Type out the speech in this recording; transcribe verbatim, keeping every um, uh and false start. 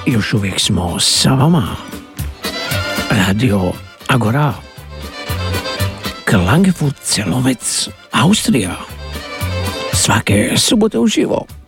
još uvijek smo sa vama. Radio Agora, Klagenfurt, Celovec, Austrija. Svake subote uživo.